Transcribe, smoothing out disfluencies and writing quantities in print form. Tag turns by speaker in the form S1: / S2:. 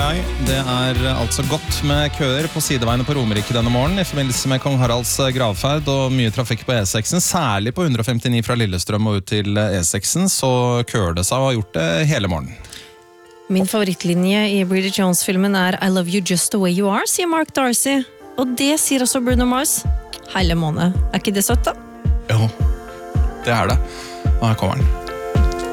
S1: ai. Det altså godt med køer på sideveiene på Romerike denne morgen I forbindelse med Kong Haralds gravferd og mye trafikk på E6-en, særlig på 159 fra Lillestrøm og ut til E6-en, så køer det seg og har gjort det hele morgen.
S2: Min favorittlinje I Bridget Jones-filmen I love you just the way you are, sier Mark Darcy. Og det sier også Bruno Mars. Hele måned. Ikke det søtt da?
S1: Jo, det det. Og her kommer den.